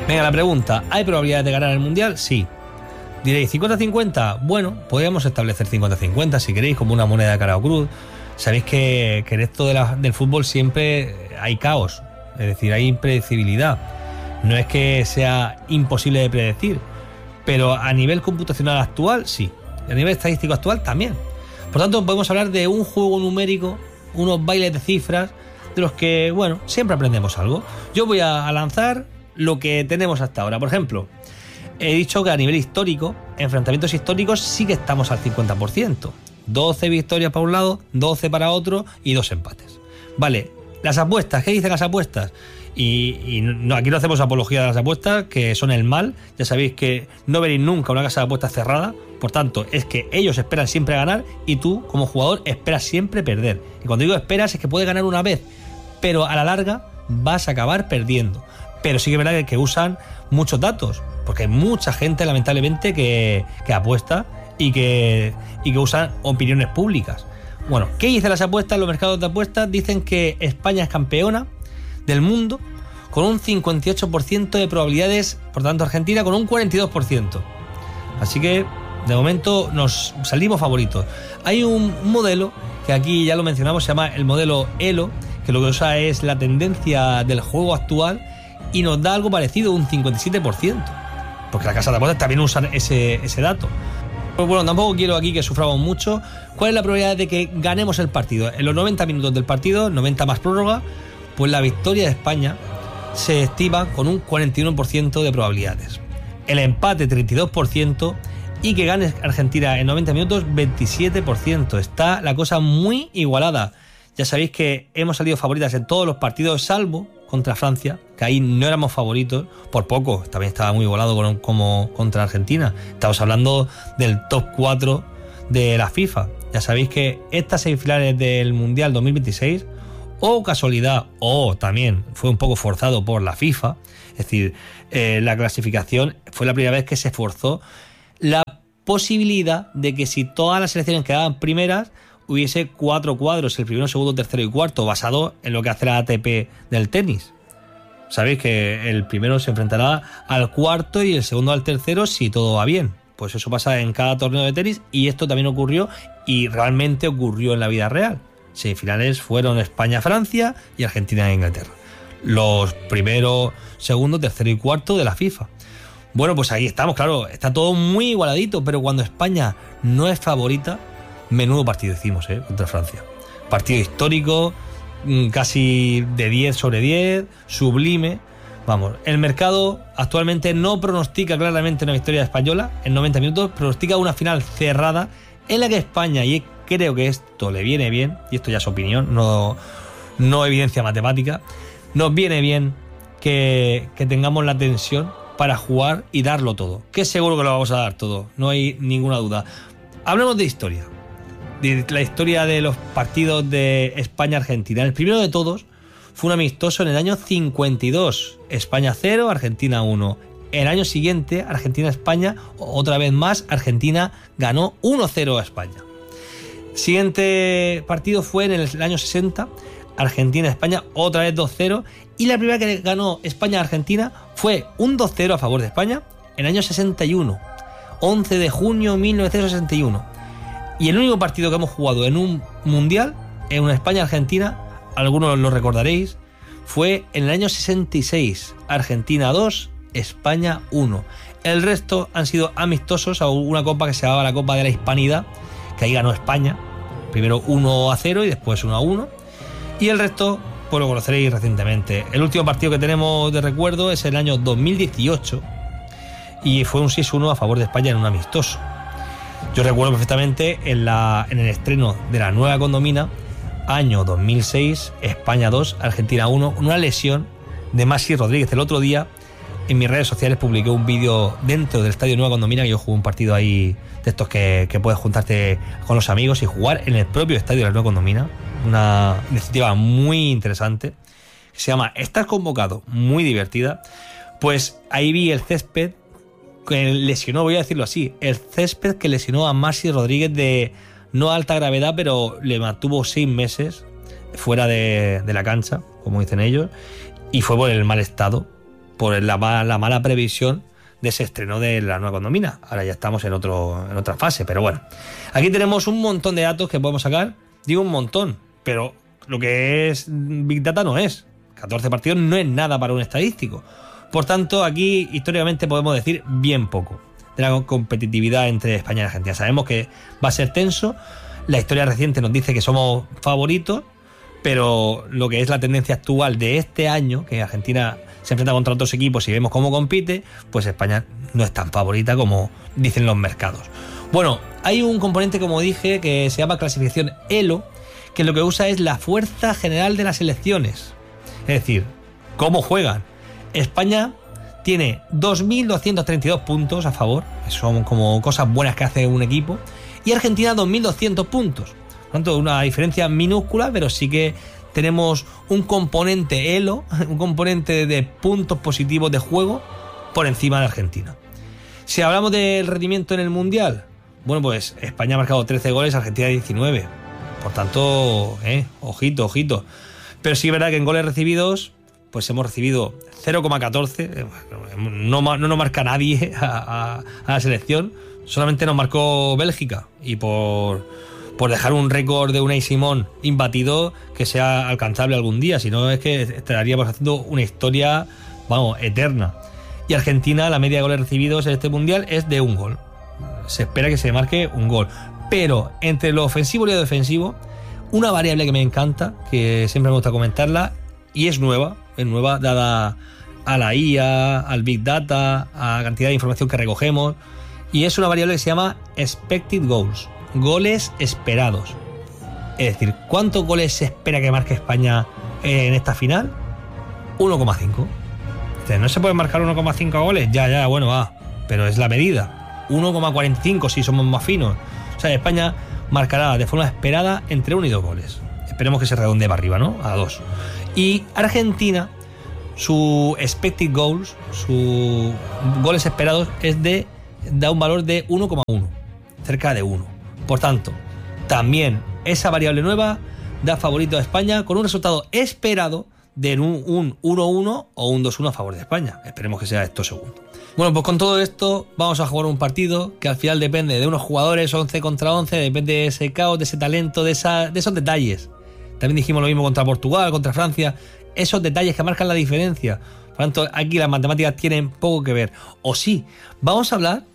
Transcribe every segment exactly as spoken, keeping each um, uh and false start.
Venga, la pregunta, ¿hay probabilidades de ganar el Mundial? Sí. Diréis, ¿cincuenta cincuenta? Bueno, podríamos establecer cincuenta cincuenta si queréis, como una moneda de cara o cruz. Sabéis que, que en esto de la, del fútbol siempre hay caos, es decir, hay impredecibilidad. No es que sea imposible de predecir, pero a nivel computacional actual, sí. Y a nivel estadístico actual, también. Por tanto, podemos hablar de un juego numérico, unos bailes de cifras, de los que, bueno, siempre aprendemos algo. Yo voy a lanzar lo que tenemos hasta ahora. Por ejemplo, he dicho que a nivel histórico, enfrentamientos históricos, sí que estamos al cincuenta por ciento. doce victorias para un lado, doce para otro y dos empates. Vale, las apuestas, ¿qué dicen las apuestas? Y, y no, aquí no hacemos apología de las apuestas, que son el mal. Ya sabéis que no veréis nunca una casa de apuestas cerrada. Por tanto, es que ellos esperan siempre ganar y tú, como jugador, esperas siempre perder. Y cuando digo esperas, es que puedes ganar una vez, pero a la larga vas a acabar perdiendo. Pero sí que es verdad que, que usan muchos datos, porque hay mucha gente, lamentablemente, que, que apuesta y que, y que usan opiniones públicas. Bueno, ¿qué dicen las apuestas? Los mercados de apuestas dicen que España es campeona del mundo con un cincuenta y ocho por ciento de probabilidades, por tanto Argentina con un cuarenta y dos por ciento. Así que, de momento, nos salimos favoritos. Hay un modelo, que aquí ya lo mencionamos, se llama el modelo Elo, que lo que usa es la tendencia del juego actual y nos da algo parecido, un cincuenta y siete por ciento. Porque las casas de apuestas también usan ese, ese dato. Pues bueno, tampoco quiero aquí que suframos mucho. ¿Cuál es la probabilidad de que ganemos el partido? En los noventa minutos del partido, noventa más prórroga, pues la victoria de España se estima con un cuarenta y uno por ciento de probabilidades. El empate, treinta y dos por ciento. Y que gane Argentina en noventa minutos, veintisiete por ciento. Está la cosa muy igualada. Ya sabéis que hemos salido favoritas en todos los partidos, salvo contra Francia, que ahí no éramos favoritos, por poco, también estaba muy igualado con, como contra Argentina. Estamos hablando del top cuatro de la FIFA. Ya sabéis que estas semifinales del Mundial dos mil veintiséis, o casualidad, o también fue un poco forzado por la FIFA, es decir, eh, la clasificación fue la primera vez que se forzó la posibilidad de que si todas las selecciones quedaban primeras, hubiese cuatro cuadros, el primero, segundo, tercero y cuarto, basado en lo que hace la A T P del tenis. Sabéis que el primero se enfrentará al cuarto y el segundo al tercero si todo va bien. Pues eso pasa en cada torneo de tenis y esto también ocurrió y realmente ocurrió en la vida real. Semifinales fueron España-Francia y Argentina-Inglaterra. Los primero, segundo, tercero y cuarto de la FIFA. Bueno, pues ahí estamos, claro, está todo muy igualadito, pero cuando España no es favorita, menudo partido hicimos, ¿eh? Contra Francia. Partido histórico, casi de diez sobre diez, sublime. Vamos, el mercado actualmente no pronostica claramente una victoria española en noventa minutos, pronostica una final cerrada en la que España, y creo que esto le viene bien, y esto ya es opinión, no, no evidencia matemática, nos viene bien que, que tengamos la tensión para jugar y darlo todo, que seguro que lo vamos a dar todo, no hay ninguna duda. Hablemos de historia, de la historia de los partidos de España-Argentina. El primero de todos fue un amistoso en el año cincuenta y dos, España cero, Argentina uno. El año siguiente, Argentina-España, otra vez más, Argentina ganó uno cero a España. Siguiente partido fue en el año sesenta, Argentina-España, otra vez dos cero. Y la primera que ganó España-Argentina fue un dos cero a favor de España en el año sesenta y uno, once de junio de mil novecientos sesenta y uno. Y el único partido que hemos jugado en un mundial, en una España-Argentina, algunos lo recordaréis, fue en el año sesenta y seis, Argentina dos, España uno. El resto han sido amistosos a una copa que se llamaba la Copa de la Hispanidad, que ahí ganó España, primero uno a cero y después uno a uno. Y el resto, pues lo conoceréis recientemente. El último partido que tenemos de recuerdo es el año dos mil dieciocho y fue un seis uno a favor de España en un amistoso. Yo recuerdo perfectamente en, la, en el estreno de la nueva condomina, año dos mil seis, España dos, Argentina uno, una lesión de Maxi Rodríguez. El otro día en mis redes sociales publiqué un vídeo dentro del estadio Nueva Condomina, que yo jugué un partido ahí de estos que, que puedes juntarte con los amigos y jugar en el propio estadio de la Nueva Condomina. Una iniciativa muy interesante que se llama ¿Estás convocado? Muy divertida. Pues ahí vi el césped que lesionó, voy a decirlo así, el césped que lesionó a Maxi Rodríguez de no alta gravedad, pero le mantuvo seis meses fuera de, de la cancha, como dicen ellos, y fue por el mal estado por la, la mala previsión de ese estreno de la nueva condomina. Ahora ya estamos en, otro, en otra fase, pero bueno. Aquí tenemos un montón de datos que podemos sacar. Digo un montón, pero lo que es Big Data no es. catorce partidos no es nada para un estadístico. Por tanto, aquí históricamente podemos decir bien poco de la competitividad entre España y Argentina. Sabemos que va a ser tenso. La historia reciente nos dice que somos favoritos, pero lo que es la tendencia actual de este año, que Argentina se enfrenta contra otros equipos y vemos cómo compite, pues España no es tan favorita como dicen los mercados. Bueno, hay un componente, como dije, que se llama clasificación ELO, que lo que usa es la fuerza general de las selecciones. Es decir, cómo juegan. España tiene dos mil doscientos treinta y dos puntos a favor, son como cosas buenas que hace un equipo, y Argentina dos mil doscientos puntos. Por tanto, una diferencia minúscula, pero sí que tenemos un componente ELO, un componente de puntos positivos de juego por encima de Argentina. Si hablamos del rendimiento en el Mundial, bueno, pues España ha marcado trece goles, Argentina diecinueve. Por tanto, eh, ojito, ojito. Pero sí es verdad que en goles recibidos, pues hemos recibido cero coma catorce, no, no nos marca nadie a, a, a la selección, solamente nos marcó Bélgica, y por, por dejar un récord de Unai Simón imbatido que sea alcanzable algún día, si no es que estaríamos haciendo una historia, vamos, eterna. Y Argentina, la media de goles recibidos en este Mundial es de un gol. Se espera que se marque un gol. Pero entre lo ofensivo y lo defensivo, una variable que me encanta, que siempre me gusta comentarla, y es nueva, es nueva dada a la I A, al Big Data, a la cantidad de información que recogemos, y es una variable que se llama Expected Goals, goles esperados. Es decir, ¿cuántos goles se espera que marque España en esta final? uno coma cinco. ¿No se puede marcar uno coma cinco goles? Ya, ya, bueno, va, pero es la medida. uno coma cuarenta y cinco si somos más finos. O sea, España marcará de forma esperada entre uno y dos goles. Esperemos que se redondee para arriba, ¿no? A dos. Y Argentina, su expected goals, sus goles esperados, es de da un valor de uno coma uno, cerca de uno. Por tanto, también esa variable nueva da favorito a España con un resultado esperado de un, un uno uno o un dos uno a favor de España. Esperemos que sea esto segundo. Bueno, pues con todo esto vamos a jugar un partido que al final depende de unos jugadores once contra once, depende de ese caos, de ese talento, de, esa, de esos detalles. También dijimos lo mismo contra Portugal, contra Francia, esos detalles que marcan la diferencia. Por lo tanto, aquí las matemáticas tienen poco que ver. O sí, vamos a hablar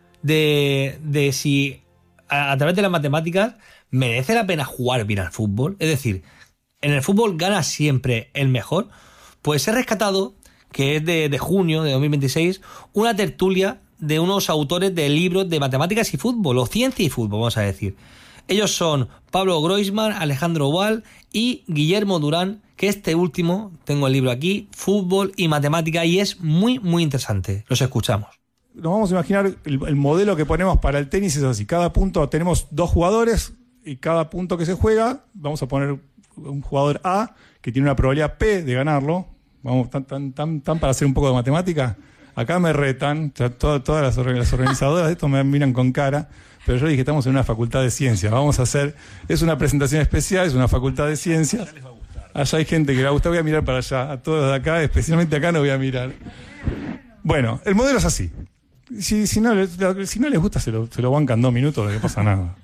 de, de si a, a través de las matemáticas merece la pena jugar bien al fútbol. Es decir, en el fútbol gana siempre el mejor. Pues he rescatado, que es de, de junio de dos mil veintiséis, una tertulia de unos autores de libros de matemáticas y fútbol, o ciencia y fútbol, vamos a decir. Ellos son Pablo Groisman, Alejandro Wall y Guillermo Durán, que este último, tengo el libro aquí, Fútbol y Matemática, y es muy, muy interesante. Los escuchamos. Nos vamos a imaginar el, el modelo que ponemos para el tenis es así. Cada punto, tenemos dos jugadores, y cada punto que se juega, vamos a poner un jugador A, que tiene una probabilidad P de ganarlo. Vamos, tan, tan, tan, tan para hacer un poco de matemática. Acá me retan, o sea, todas, todas las, las organizadoras de esto me miran con cara, pero yo dije, estamos en una facultad de ciencia, vamos a hacer, es una presentación especial, es una facultad de ciencias. Allá hay gente que le va a gustar, voy a mirar para allá, a todos de acá, especialmente acá no voy a mirar. Bueno, el modelo es así. Si, si, no, si no les gusta, se lo, se lo bancan dos minutos, no pasa nada.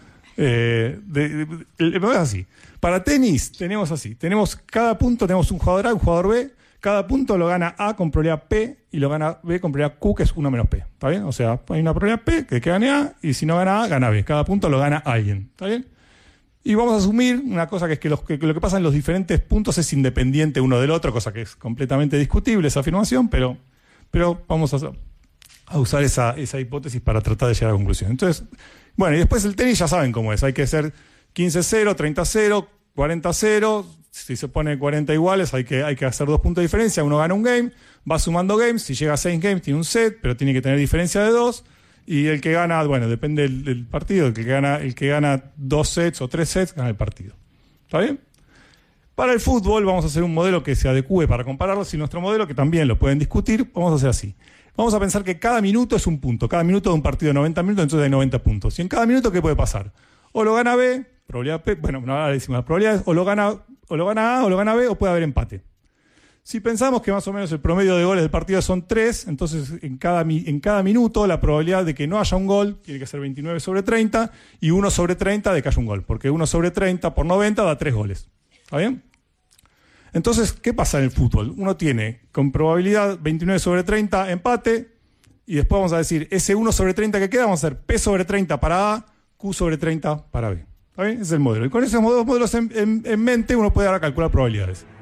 Eh, de, de, el modelo es así. Para tenis tenemos así, tenemos cada punto, tenemos un jugador A, un jugador B, cada punto lo gana A con probabilidad P y lo gana B con probabilidad Q, que es uno menos P, ¿está bien? O sea, hay una probabilidad P que, que gane A, y si no gana A, gana B. Cada punto lo gana alguien, ¿está bien? Y vamos a asumir una cosa, que es que, los, que, que lo que pasa en los diferentes puntos es independiente uno del otro, cosa que es completamente discutible esa afirmación, pero, pero vamos a, a usar esa, esa hipótesis para tratar de llegar a la conclusión. Entonces, bueno, y después el tenis ya saben cómo es, hay que ser quince cero, treinta cero, cuarenta cero, si se pone cuarenta iguales hay que, hay que hacer dos puntos de diferencia, uno gana un game, va sumando games, si llega a seis games tiene un set, pero tiene que tener diferencia de dos, y el que gana, bueno, depende del, del partido, el que gana, el que gana dos sets o tres sets gana el partido. ¿Está bien? Para el fútbol vamos a hacer un modelo que se adecue para compararlo, y nuestro modelo, que también lo pueden discutir, vamos a hacer así. Vamos a pensar que cada minuto es un punto, cada minuto de un partido de noventa minutos, entonces hay noventa puntos. Y en cada minuto, ¿qué puede pasar? O lo gana B, probabilidad P, bueno, ahora decimos las probabilidades, o lo gana, o lo gana A, o lo gana B, o puede haber empate. Si pensamos que más o menos el promedio de goles del partido son tres, entonces en cada, en cada minuto la probabilidad de que no haya un gol tiene que ser veintinueve sobre treinta y uno sobre treinta de que haya un gol, porque uno sobre treinta por noventa da tres goles. ¿Está bien? Entonces, ¿qué pasa en el fútbol? Uno tiene con probabilidad veintinueve sobre treinta empate y después vamos a decir, ese uno sobre treinta que queda, vamos a hacer P sobre treinta para A, Q sobre treinta para B. ¿Está bien? Ese es el modelo. Y con esos dos modelos en, en, en mente uno puede ahora calcular probabilidades.